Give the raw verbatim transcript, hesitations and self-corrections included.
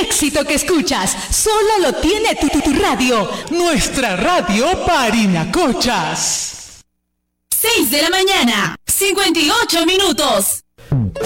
éxito que escuchas, solo lo tiene tu, tu, tu radio, nuestra radio Parinacochas. seis de la mañana, cincuenta y ocho minutos.